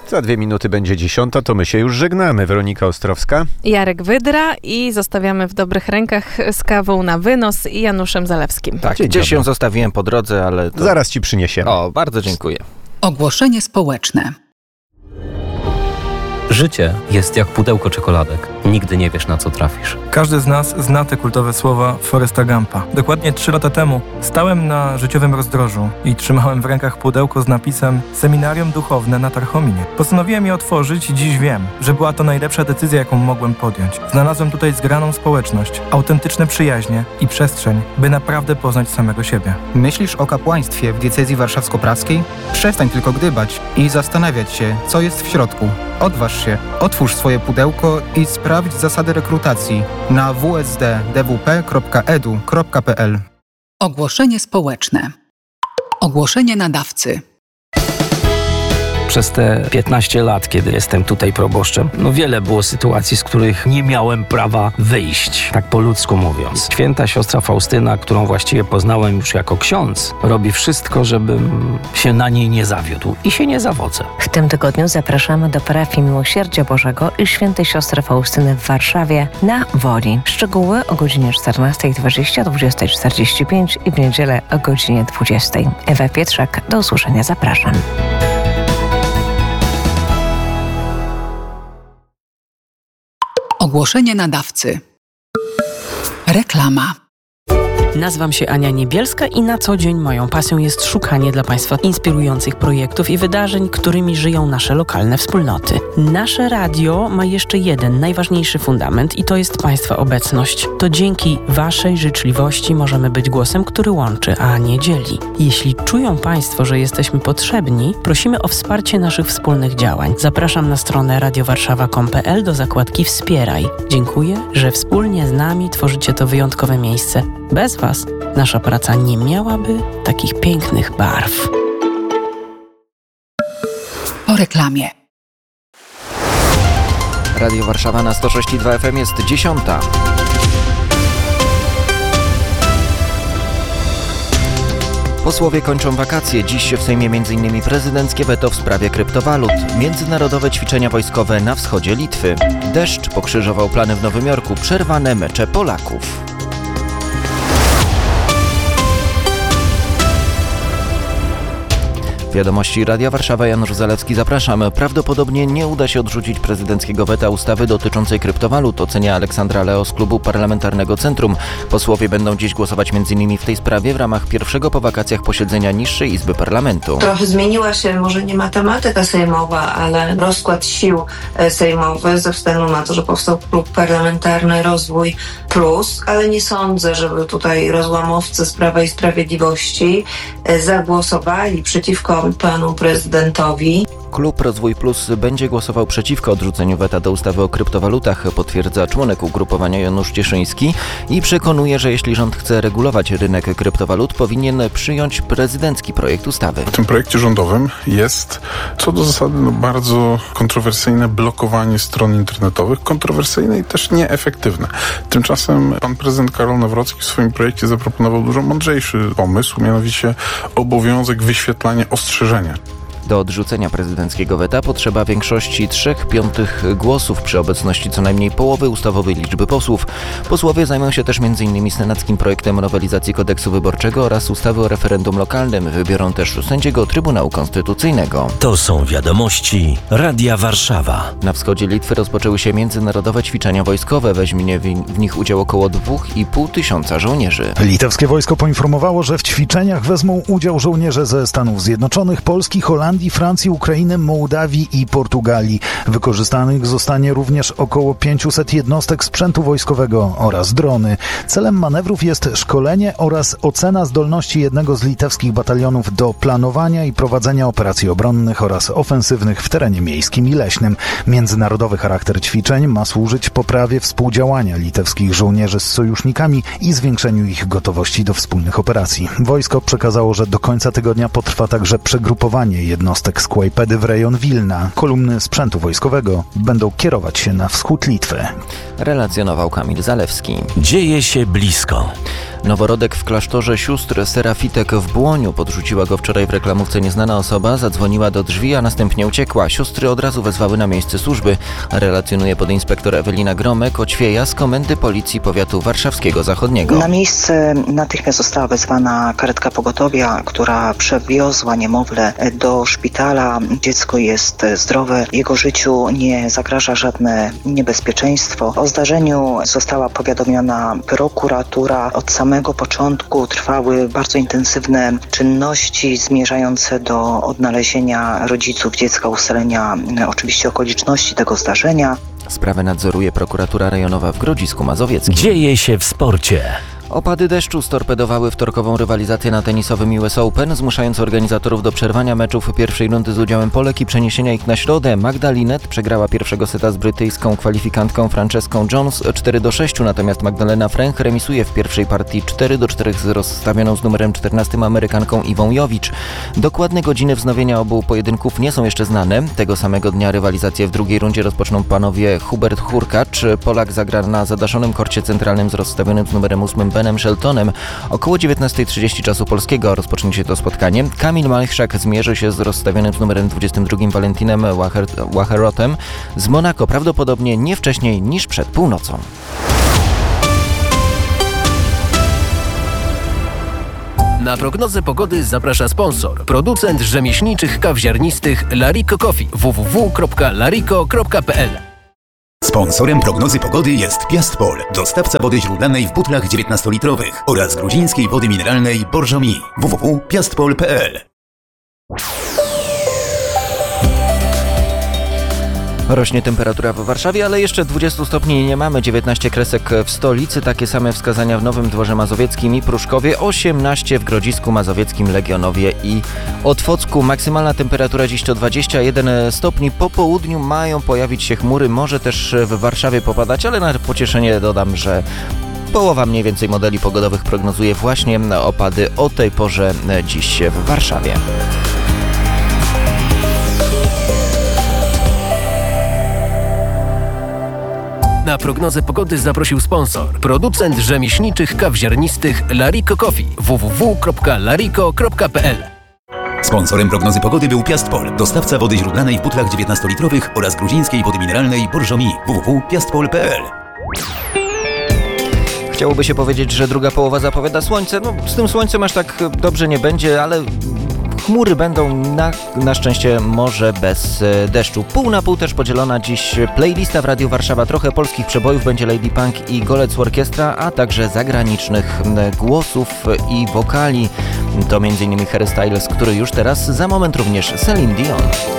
Za 2 minuty będzie 10, to my się już żegnamy. Weronika Ostrowska. Jarek Wydra i zostawiamy w dobrych rękach z kawą na wynos i Januszem Zalewskim. Tak, gdzieś ją zostawiłem po drodze, ale... Zaraz ci przyniesiemy. O, bardzo dziękuję. Ogłoszenie społeczne. Życie jest jak pudełko czekoladek. Nigdy nie wiesz, na co trafisz. Każdy z nas zna te kultowe słowa Forresta Gumpa. Dokładnie 3 lata temu stałem na życiowym rozdrożu i trzymałem w rękach pudełko z napisem Seminarium Duchowne na Tarchominie. Postanowiłem je otworzyć i dziś wiem, że była to najlepsza decyzja, jaką mogłem podjąć. Znalazłem tutaj zgraną społeczność, autentyczne przyjaźnie i przestrzeń, by naprawdę poznać samego siebie. Myślisz o kapłaństwie w diecezji warszawsko-praskiej? Przestań tylko gdybać i zastanawiać się, co jest w środku. Odważ się, otwórz swoje pudełko i sprawdź zasady rekrutacji na wsd.dwp.edu.pl. Ogłoszenie społeczne. Ogłoszenie nadawcy. Przez te 15 lat, kiedy jestem tutaj proboszczem, wiele było sytuacji, z których nie miałem prawa wyjść, tak po ludzku mówiąc. Święta siostra Faustyna, którą właściwie poznałem już jako ksiądz, robi wszystko, żebym się na niej nie zawiódł i się nie zawodzę. W tym tygodniu zapraszamy do parafii Miłosierdzia Bożego i Świętej Siostry Faustyny w Warszawie na Woli. Szczegóły o godzinie 14:20, 20:45 i w niedzielę o godzinie 20. Ewa Pietrzak, do usłyszenia, zapraszam. Ogłoszenie nadawcy. Reklama. Nazywam się Ania Niebielska i na co dzień moją pasją jest szukanie dla Państwa inspirujących projektów i wydarzeń, którymi żyją nasze lokalne wspólnoty. Nasze radio ma jeszcze jeden najważniejszy fundament i to jest Państwa obecność. To dzięki Waszej życzliwości możemy być głosem, który łączy, a nie dzieli. Jeśli czują Państwo, że jesteśmy potrzebni, prosimy o wsparcie naszych wspólnych działań. Zapraszam na stronę radiowarszawa.com.pl do zakładki Wspieraj. Dziękuję, że wspólnie z nami tworzycie to wyjątkowe miejsce. Bez Was nasza praca nie miałaby takich pięknych barw. Po reklamie. Radio Warszawa na 106,2 FM jest 10. Posłowie kończą wakacje. Dziś się w Sejmie m.in. prezydenckie weto w sprawie kryptowalut. Międzynarodowe ćwiczenia wojskowe na wschodzie Litwy. Deszcz pokrzyżował plany w Nowym Jorku. Przerwane mecze Polaków. Wiadomości Radia Warszawa, Janusz Zalewski, zapraszam. Prawdopodobnie nie uda się odrzucić prezydenckiego weta ustawy dotyczącej kryptowalut, ocenia Aleksandra Leo z klubu parlamentarnego Centrum. Posłowie będą dziś głosować m.in. w tej sprawie w ramach pierwszego po wakacjach posiedzenia Niższej Izby Parlamentu. Trochę zmieniła się może nie matematyka sejmowa, ale rozkład sił sejmowych ze względu na to, że powstał klub parlamentarny Rozwój Plus, ale nie sądzę, żeby tutaj rozłamowcy z Prawa i Sprawiedliwości zagłosowali przeciwko panu prezydentowi. Klub Rozwój Plus będzie głosował przeciwko odrzuceniu weta do ustawy o kryptowalutach, potwierdza członek ugrupowania Janusz Cieszyński i przekonuje, że jeśli rząd chce regulować rynek kryptowalut, powinien przyjąć prezydencki projekt ustawy. W tym projekcie rządowym jest co do zasady bardzo kontrowersyjne blokowanie stron internetowych, kontrowersyjne i też nieefektywne. Tymczasem pan prezydent Karol Nawrocki w swoim projekcie zaproponował dużo mądrzejszy pomysł, mianowicie obowiązek wyświetlania ostrzeżenia. Do odrzucenia prezydenckiego weta potrzeba większości 3/5 głosów przy obecności co najmniej połowy ustawowej liczby posłów. Posłowie zajmą się też m.in. senackim projektem nowelizacji kodeksu wyborczego oraz ustawy o referendum lokalnym. Wybiorą też sędziego Trybunału Konstytucyjnego. To są wiadomości Radia Warszawa. Na wschodzie Litwy rozpoczęły się międzynarodowe ćwiczenia wojskowe. Weźmie w nich udział około 2,5 tysiąca żołnierzy. Litewskie wojsko poinformowało, że w ćwiczeniach wezmą udział żołnierze ze Stanów Zjednoczonych, Polski, Holandii, Francji, Ukrainy, Mołdawii i Portugalii. Wykorzystanych zostanie również około 500 jednostek sprzętu wojskowego oraz drony. Celem manewrów jest szkolenie oraz ocena zdolności jednego z litewskich batalionów do planowania i prowadzenia operacji obronnych oraz ofensywnych w terenie miejskim i leśnym. Międzynarodowy charakter ćwiczeń ma służyć poprawie współdziałania litewskich żołnierzy z sojusznikami i zwiększeniu ich gotowości do wspólnych operacji. Wojsko przekazało, że do końca tygodnia potrwa także przegrupowanie jednostek z Kłajpedy w rejon Wilna. Kolumny sprzętu wojskowego będą kierować się na wschód Litwy. Relacjonował Kamil Zalewski. Dzieje się blisko. Noworodek w klasztorze sióstr Serafitek w Błoniu. Podrzuciła go wczoraj w reklamówce nieznana osoba, zadzwoniła do drzwi, a następnie uciekła. Siostry od razu wezwały na miejsce służby. Relacjonuje podinspektor Ewelina Gromek-Oćwieja z Komendy Policji Powiatu Warszawskiego Zachodniego. Na miejsce natychmiast została wezwana karetka pogotowia, która przewiozła niemowlę do szpitala. Dziecko jest zdrowe, jego życiu nie zagraża żadne niebezpieczeństwo. O zdarzeniu została powiadomiona prokuratura. Od samego początku trwały bardzo intensywne czynności zmierzające do odnalezienia rodziców dziecka, ustalenia oczywiście okoliczności tego zdarzenia. Sprawę nadzoruje prokuratura rejonowa w Grodzisku Mazowieckim. Dzieje się w sporcie. Opady deszczu storpedowały wtorkową rywalizację na tenisowym US Open, zmuszając organizatorów do przerwania meczów pierwszej rundy z udziałem Polek i przeniesienia ich na środę. Magda Linette przegrała pierwszego seta z brytyjską kwalifikantką Franceską Jones 4-6, natomiast Magdalena Fręch remisuje w pierwszej partii 4-4 z rozstawioną z numerem 14 Amerykanką Iwą Jowicz. Dokładne godziny wznowienia obu pojedynków nie są jeszcze znane. Tego samego dnia rywalizację w drugiej rundzie rozpoczną panowie Hubert Hurkacz. Polak zagra na zadaszonym korcie centralnym z rozstawionym z numerem 8 Benem Sheltonem. Około 19:30 czasu polskiego rozpocznie się to spotkanie. Kamil Malchrzak zmierzy się z rozstawionym z numerem 22 Valentinem Wacherotem z Monako, prawdopodobnie nie wcześniej niż przed północą. Na prognozę pogody zaprasza sponsor. Producent rzemieślniczych kaw ziarnistych Lariko Coffee. www.lariko.pl. Sponsorem prognozy pogody jest Piastpol, dostawca wody źródlanej w butlach 19-litrowych oraz gruzińskiej wody mineralnej Borżomi. www.piastpol.pl. Rośnie temperatura w Warszawie, ale jeszcze 20 stopni nie mamy. 19 kresek w stolicy, takie same wskazania w Nowym Dworze Mazowieckim i Pruszkowie, 18 w Grodzisku Mazowieckim, Legionowie i Otwocku. Maksymalna temperatura dziś to 21 stopni. Po południu mają pojawić się chmury, może też w Warszawie popadać, ale na pocieszenie dodam, że połowa mniej więcej modeli pogodowych prognozuje właśnie opady o tej porze dziś w Warszawie. Na prognozę pogody zaprosił sponsor. Producent rzemieślniczych kaw ziarnistych Lariko Coffee. www.lariko.pl. Sponsorem prognozy pogody był Piastpol, dostawca wody źródlanej w butlach 19-litrowych oraz gruzińskiej wody mineralnej Borżomi. www.piastpol.pl. Chciałoby się powiedzieć, że druga połowa zapowiada słońce. No, z tym słońcem aż tak dobrze nie będzie, ale chmury będą na szczęście może bez deszczu. Pół na pół też podzielona dziś playlista w Radiu Warszawa. Trochę polskich przebojów, będzie Lady Punk i Golec Orkiestra, a także zagranicznych głosów i wokali. To m.in. Harry Styles, który już teraz za moment również Celine Dion.